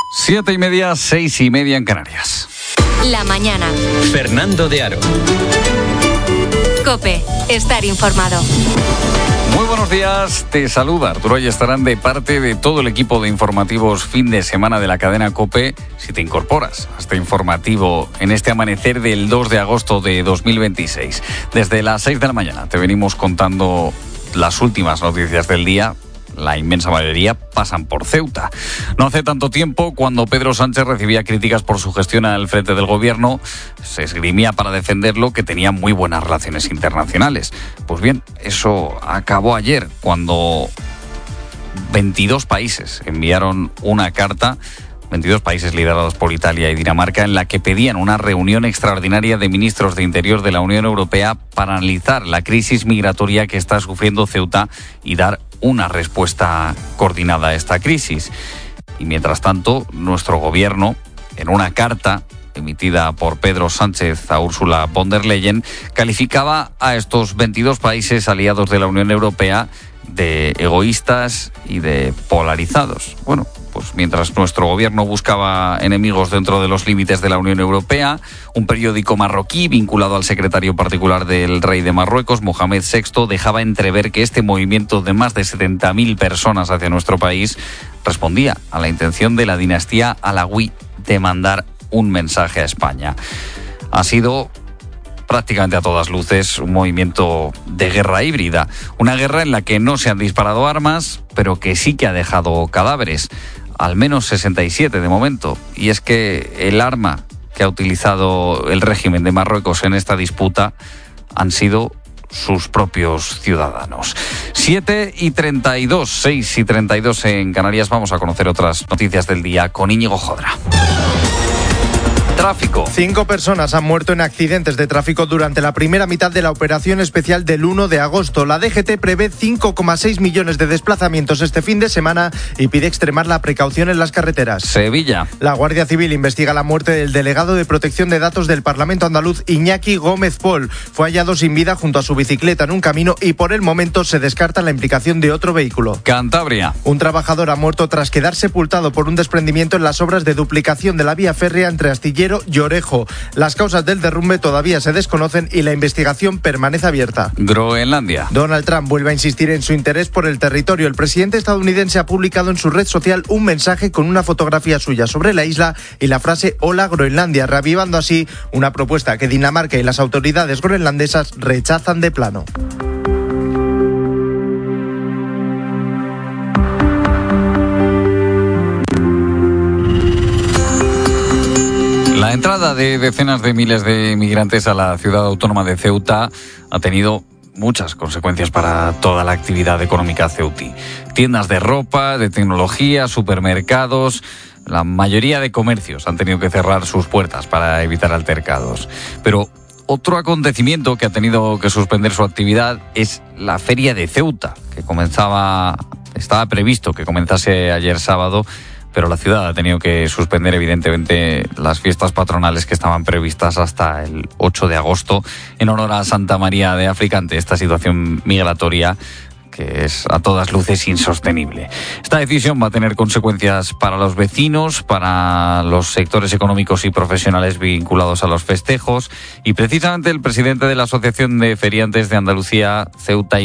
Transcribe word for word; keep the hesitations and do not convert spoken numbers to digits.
Siete y media, seis y media en Canarias. La mañana. Fernando de Aro. COPE. Estar informado. Muy buenos días, te saluda Arturo Ayestarán de parte de todo el equipo de informativos fin de semana de la cadena COPE. Si te incorporas a este informativo en este amanecer del dos de agosto de dos mil veintiséis, desde las seis de la mañana te venimos contando las últimas noticias del día. La inmensa mayoría pasan por Ceuta. No hace tanto tiempo, cuando Pedro Sánchez recibía críticas por su gestión al frente del gobierno, se esgrimía para defenderlo que tenía muy buenas relaciones internacionales. Pues bien, eso acabó ayer, cuando veintidós países enviaron una carta, veintidós países liderados por Italia y Dinamarca, en la que pedían una reunión extraordinaria de ministros de Interior de la Unión Europea para analizar la crisis migratoria que está sufriendo Ceuta y dar una respuesta coordinada a esta crisis. Y mientras tanto, nuestro gobierno, en una carta emitida por Pedro Sánchez a Ursula von der Leyen, calificaba a estos veintidós países aliados de la Unión Europea de egoístas y de polarizados. Bueno, pues mientras nuestro gobierno buscaba enemigos dentro de los límites de la Unión Europea, un periódico marroquí vinculado al secretario particular del rey de Marruecos, Mohamed sexto, dejaba entrever que este movimiento de más de setenta mil personas hacia nuestro país respondía a la intención de la dinastía alawí de mandar un mensaje a España. Ha sido prácticamente a todas luces un movimiento de guerra híbrida, una guerra en la que no se han disparado armas, pero que sí que ha dejado cadáveres, al menos sesenta y siete de momento. Y es que el arma que ha utilizado el régimen de Marruecos en esta disputa han sido sus propios ciudadanos. siete y treinta y dos, seis y treinta y dos en Canarias. Vamos a conocer otras noticias del día con Íñigo Jodra. Tráfico. Cinco personas han muerto en accidentes de tráfico durante la primera mitad de la operación especial del uno de agosto. La D G T prevé cinco coma seis millones de desplazamientos este fin de semana y pide extremar la precaución en las carreteras. Sevilla. La Guardia Civil investiga la muerte del delegado de protección de datos del Parlamento andaluz, Iñaki Gómez Pol. Fue hallado sin vida junto a su bicicleta en un camino y por el momento se descarta la implicación de otro vehículo. Cantabria. Un trabajador ha muerto tras quedar sepultado por un desprendimiento en las obras de duplicación de la vía férrea entre Astillero y Orejo. Las causas del derrumbe todavía se desconocen y la investigación permanece abierta. Groenlandia. Donald Trump vuelve a insistir en su interés por el territorio. El presidente estadounidense ha publicado en su red social un mensaje con una fotografía suya sobre la isla y la frase "Hola Groenlandia", reavivando así una propuesta que Dinamarca y las autoridades groenlandesas rechazan de plano. La entrada de decenas de miles de migrantes a la ciudad autónoma de Ceuta ha tenido muchas consecuencias para toda la actividad económica ceutí. Tiendas de ropa, de tecnología, supermercados, la mayoría de comercios han tenido que cerrar sus puertas para evitar altercados. Pero otro acontecimiento que ha tenido que suspender su actividad es la Feria de Ceuta, que comenzaba, estaba previsto que comenzase ayer sábado, pero la ciudad ha tenido que suspender evidentemente las fiestas patronales que estaban previstas hasta el ocho de agosto en honor a Santa María de África ante esta situación migratoria que es a todas luces insostenible. Esta decisión va a tener consecuencias para los vecinos, para los sectores económicos y profesionales vinculados a los festejos, y precisamente el presidente de la Asociación de Feriantes de Andalucía, Ceuta y